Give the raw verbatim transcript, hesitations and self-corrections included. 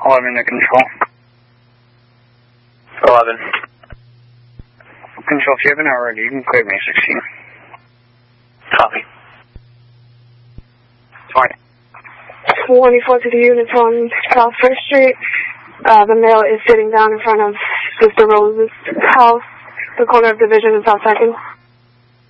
eleven to control. eleven. Control, if you have an hour ready, you can clear me sixteen. Copy. twenty. twenty-four to the units on South First Street. Uh, the male is sitting down in front of Sister Rose's house, the corner of Division and South Second.